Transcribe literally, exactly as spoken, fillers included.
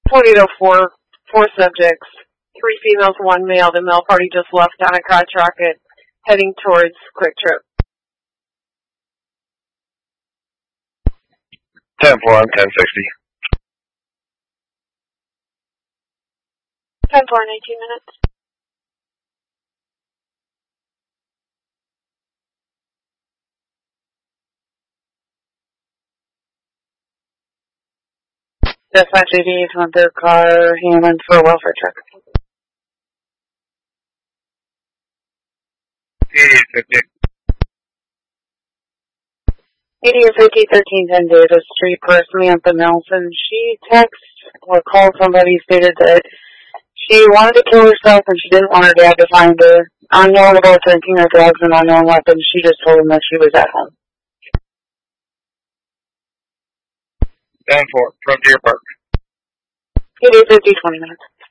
Tornado four, four subjects, three females, one male. The male party just left on a crotch rocket heading towards Quick Trip. ten four, I'm ten sixty. ten four in eighteen minutes. Dispatch eighty-eight on their car, Hammond for a welfare truck. eighty-eight fifty. eighty-eight fifty, thirteen ten Davis Street for Samantha Nelson. She texted or called somebody, stated that she wanted to kill herself and she didn't want her dad to find her. Unknown about drinking or drugs and unknown weapons. She just told him that she was at home. ten four, from Deer Park. eighty-eight fifty, twenty minutes.